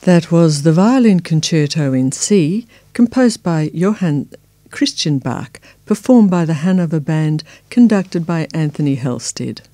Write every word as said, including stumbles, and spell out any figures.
That was the Violin Concerto in C, composed by Johann Christian Bach, performed by the Hanover Band, conducted by Anthony Halstead.